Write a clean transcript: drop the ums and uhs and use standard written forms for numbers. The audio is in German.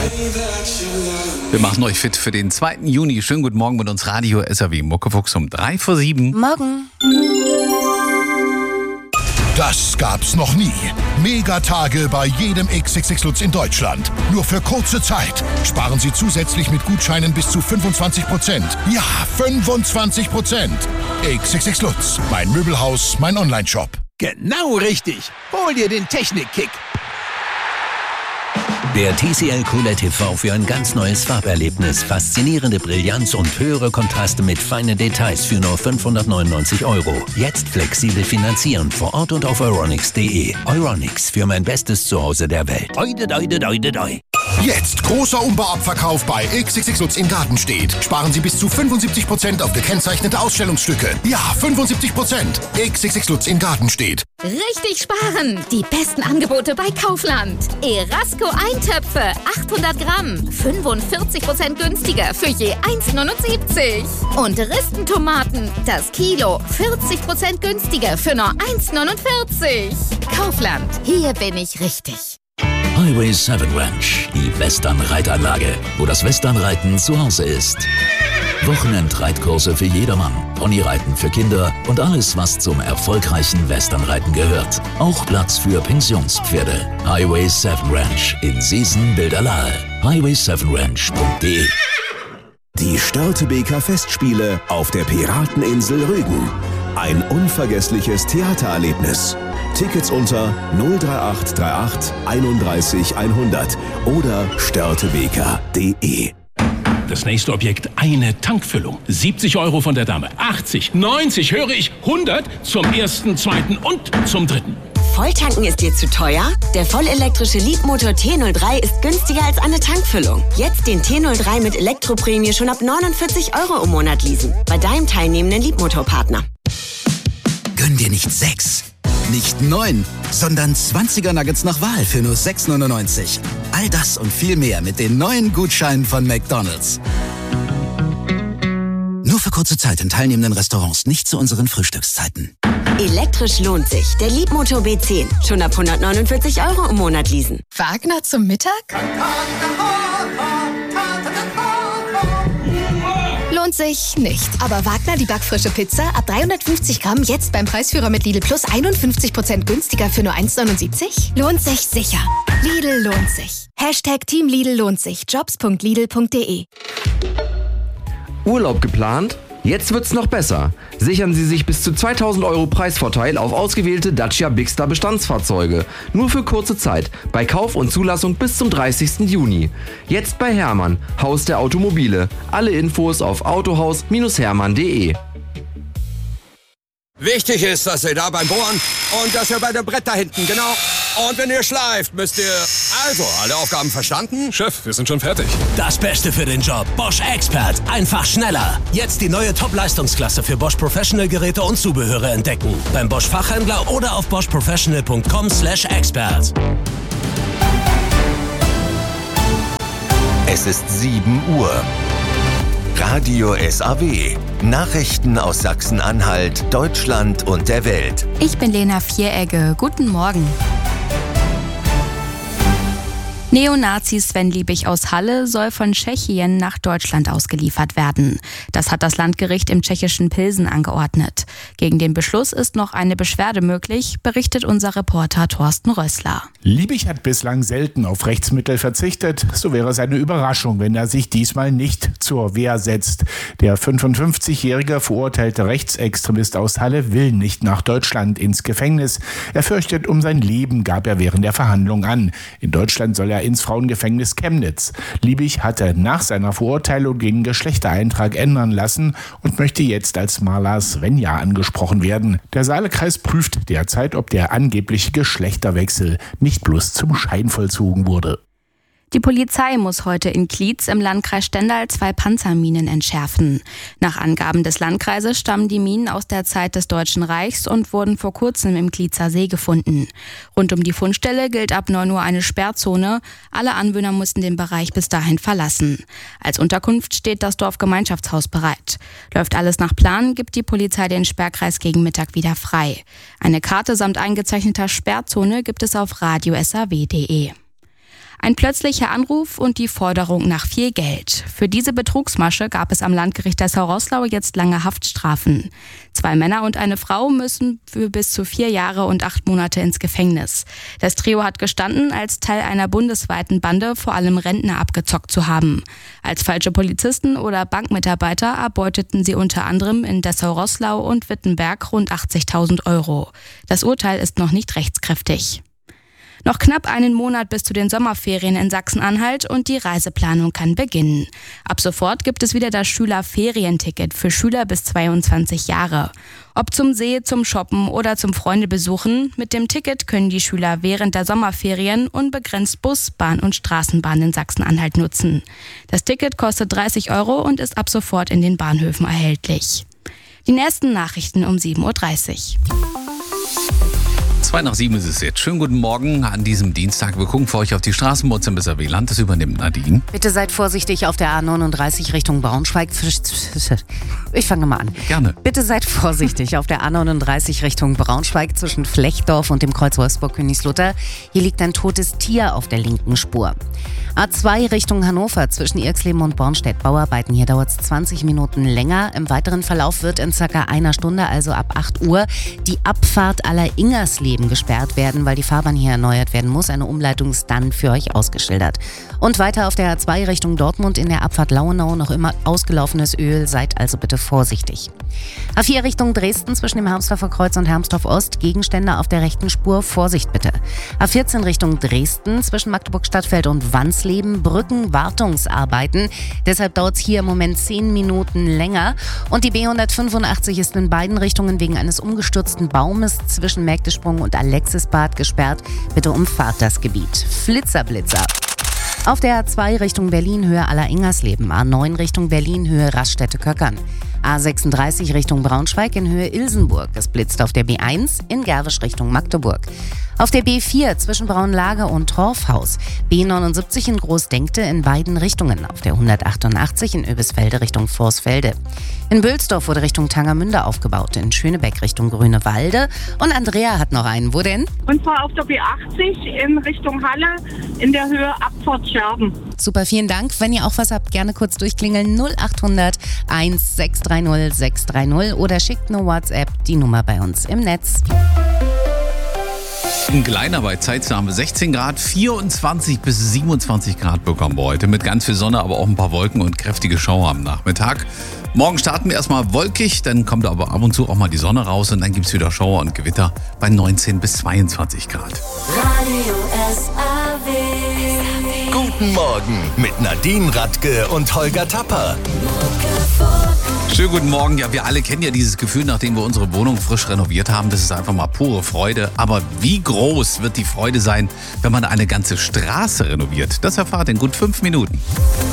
Wir machen euch fit für den 2. Juni. Schönen guten Morgen mit uns Radio SAW Muckefuchs um 6:03. Morgen. Das gab's noch nie. Megatage bei jedem XXX Lutz in Deutschland. Nur für kurze Zeit. Sparen Sie zusätzlich mit Gutscheinen bis zu 25%. Ja, 25%. XXX Lutz. Mein Möbelhaus, mein Onlineshop. Genau richtig. Hol dir den Technikkick. Der TCL QLED TV für ein ganz neues Farberlebnis. Faszinierende Brillanz und höhere Kontraste mit feinen Details für nur 599 €. Jetzt flexibel finanzieren vor Ort und auf euronics.de. Euronics, für mein bestes Zuhause der Welt. Oide, doide, doide, doi. Jetzt großer Umbauabverkauf bei XXX Lutz in Gartenstedt. Sparen Sie bis zu 75% auf gekennzeichnete Ausstellungsstücke. Ja, 75%. XXX Lutz in Gartenstedt. Richtig sparen! Die besten Angebote bei Kaufland. Erasco Eintöpfe, 800 Gramm, 45% günstiger für je 1,79. Und Ristentomaten, das Kilo, 40% günstiger für nur 1,49. Kaufland, hier bin ich richtig. Highway 7 Ranch, die Western-Reitanlage, wo das Westernreiten zu Hause ist. Wochenendreitkurse für jedermann, Ponyreiten für Kinder und alles, was zum erfolgreichen Westernreiten gehört. Auch Platz für Pensionspferde. Highway 7 Ranch in Seesen-Bilderlahe. highway7ranch.de. Die Störtebeker Festspiele auf der Pirateninsel Rügen. Ein unvergessliches Theatererlebnis. Tickets unter 03838 31 100 oder störtebeker.de. Das nächste Objekt, eine Tankfüllung. 70 € von der Dame. 80, 90, höre ich, 100 zum 1., 2. und zum 3. Volltanken ist dir zu teuer? Der vollelektrische Leapmotor T03 ist günstiger als eine Tankfüllung. Jetzt den T03 mit Elektroprämie schon ab 49 € im Monat leasen. Bei deinem teilnehmenden Leapmotor-Partner. Gönn dir nicht 6, nicht 9, sondern 20er Nuggets nach Wahl für nur 6,99. All das und viel mehr mit den neuen Gutscheinen von McDonald's. Nur für kurze Zeit in teilnehmenden Restaurants, nicht zu unseren Frühstückszeiten. Elektrisch lohnt sich. Der Leapmotor B10. Schon ab 149 € im Monat leasen. Wagner zum Mittag? Lohnt sich nicht. Aber Wagner, die backfrische Pizza, ab 350 Gramm, jetzt beim Preisführer mit Lidl Plus 51% günstiger für nur 1,79? Lohnt sich sicher. Lidl lohnt sich. Hashtag Team Lidl lohnt sich. Jobs.lidl.de. Urlaub geplant? Jetzt wird's noch besser. Sichern Sie sich bis zu 2.000 € Preisvorteil auf ausgewählte Dacia Bigster Bestandsfahrzeuge. Nur für kurze Zeit. Bei Kauf und Zulassung bis zum 30. Juni. Jetzt bei Hermann, Haus der Automobile. Alle Infos auf autohaus-hermann.de. Wichtig ist, dass ihr da beim Bohren und dass ihr bei dem Brett da hinten, genau. Und wenn ihr schleift, müsst ihr... Also, alle Aufgaben verstanden? Chef, wir sind schon fertig. Das Beste für den Job. Bosch Expert. Einfach schneller. Jetzt die neue Top-Leistungsklasse für Bosch Professional Geräte und Zubehöre entdecken. Beim Bosch Fachhändler oder auf boschprofessional.com/expert. Es ist 7 Uhr. Radio SAW. Nachrichten aus Sachsen-Anhalt, Deutschland und der Welt. Ich bin Lena Vieregge. Guten Morgen. Neonazi Sven Liebig aus Halle soll von Tschechien nach Deutschland ausgeliefert werden. Das hat das Landgericht im tschechischen Pilsen angeordnet. Gegen den Beschluss ist noch eine Beschwerde möglich, berichtet unser Reporter Thorsten Rössler. Liebig hat bislang selten auf Rechtsmittel verzichtet. So wäre es eine Überraschung, wenn er sich diesmal nicht zur Wehr setzt. Der 55-jährige verurteilte Rechtsextremist aus Halle will nicht nach Deutschland ins Gefängnis. Er fürchtet um sein Leben, gab er während der Verhandlung an. In Deutschland soll er ins Frauengefängnis Chemnitz. Liebig hatte nach seiner Verurteilung den Geschlechtereintrag ändern lassen und möchte jetzt als Maler Svenja angesprochen werden. Der Saalekreis prüft derzeit, ob der angebliche Geschlechterwechsel nicht bloß zum Schein vollzogen wurde. Die Polizei muss heute in Klietz im Landkreis Stendal 2 Panzerminen entschärfen. Nach Angaben des Landkreises stammen die Minen aus der Zeit des Deutschen Reichs und wurden vor kurzem im Klietzer See gefunden. Rund um die Fundstelle gilt ab 9 Uhr eine Sperrzone. Alle Anwohner mussten den Bereich bis dahin verlassen. Als Unterkunft steht das Dorfgemeinschaftshaus bereit. Läuft alles nach Plan, gibt die Polizei den Sperrkreis gegen Mittag wieder frei. Eine Karte samt eingezeichneter Sperrzone gibt es auf radiosaw.de. Ein plötzlicher Anruf und die Forderung nach viel Geld. Für diese Betrugsmasche gab es am Landgericht Dessau-Roßlau jetzt lange Haftstrafen. 2 Männer und eine Frau müssen für bis zu 4 Jahre und 8 Monate ins Gefängnis. Das Trio hat gestanden, als Teil einer bundesweiten Bande vor allem Rentner abgezockt zu haben. Als falsche Polizisten oder Bankmitarbeiter erbeuteten sie unter anderem in Dessau-Roßlau und Wittenberg rund 80.000 Euro. Das Urteil ist noch nicht rechtskräftig. Noch knapp einen Monat bis zu den Sommerferien in Sachsen-Anhalt und die Reiseplanung kann beginnen. Ab sofort gibt es wieder das Schülerferienticket für Schüler bis 22 Jahre. Ob zum See, zum Shoppen oder zum Freundebesuchen, mit dem Ticket können die Schüler während der Sommerferien unbegrenzt Bus, Bahn und Straßenbahn in Sachsen-Anhalt nutzen. Das Ticket kostet 30 Euro und ist ab sofort in den Bahnhöfen erhältlich. Die nächsten Nachrichten um 7.30 Uhr. 6:02 ist es jetzt. Schönen guten Morgen an diesem Dienstag. Wir gucken für euch auf die Straßenbots im Land. Das übernimmt Nadine. Bitte seid vorsichtig auf der A39 Richtung Braunschweig. Ich fange mal an. Gerne. Bitte seid vorsichtig auf der A39 Richtung Braunschweig zwischen Flechtdorf und dem Kreuz Wolfsburg-Königslutter. Hier liegt ein totes Tier auf der linken Spur. A2 Richtung Hannover zwischen Irxleben und Bornstedt. Bauarbeiten. Hier dauert es 20 Minuten länger. Im weiteren Verlauf wird in ca. einer Stunde, also ab 8 Uhr, die Abfahrt Aller-Ingersleben gesperrt werden, weil die Fahrbahn hier erneuert werden muss. Eine Umleitung ist dann für euch ausgeschildert. Und weiter auf der A2 Richtung Dortmund in der Abfahrt Lauenau noch immer ausgelaufenes Öl. Seid also bitte vorsichtig. A4 Richtung Dresden zwischen dem Hermsdorfer Kreuz und Hermsdorf Ost. Gegenstände auf der rechten Spur. Vorsicht bitte. A14 Richtung Dresden zwischen Magdeburg-Stadtfeld und Wansleben. Brückenwartungsarbeiten. Deshalb dauert es hier im Moment 10 Minuten länger. Und die B185 ist in beiden Richtungen wegen eines umgestürzten Baumes zwischen Mägdesprung und Alexisbad gesperrt. Bitte umfahrt das Gebiet. Flitzer. Auf der A2 Richtung Berlin Höhe Aller-Ingersleben. A9 Richtung Berlin Höhe Raststätte-Köckern. A36 Richtung Braunschweig in Höhe Ilsenburg. Es blitzt auf der B1 in Gerwisch Richtung Magdeburg. Auf der B4 zwischen Braunlage und Torfhaus. B79 in Großdenkte in beiden Richtungen. Auf der 188 in Oebisfelde Richtung Vorsfelde. In Bülsdorf wurde Richtung Tangermünde aufgebaut. In Schönebeck Richtung Grünewalde. Und Andrea hat noch einen. Wo denn? Und zwar auf der B80 in Richtung Halle in der Höhe Abfahrt Scherben. Super, vielen Dank. Wenn ihr auch was habt, gerne kurz durchklingeln. 0800 1630 630 oder schickt eine WhatsApp, die Nummer bei uns im Netz. Ein kleiner bei Zeitnahme 16 Grad, 24 bis 27 Grad bekommen wir heute. Mit ganz viel Sonne, aber auch ein paar Wolken und kräftige Schauer am Nachmittag. Morgen starten wir erstmal wolkig, dann kommt aber ab und zu auch mal die Sonne raus und dann gibt es wieder Schauer und Gewitter bei 19 bis 22 Grad. Radio SAW. Guten Morgen mit Nadine Radke und Holger Tapper. Schönen guten Morgen. Ja, wir alle kennen ja dieses Gefühl, nachdem wir unsere Wohnung frisch renoviert haben. Das ist einfach mal pure Freude. Aber wie groß wird die Freude sein, wenn man eine ganze Straße renoviert? Das erfahrt ihr in gut 5 Minuten.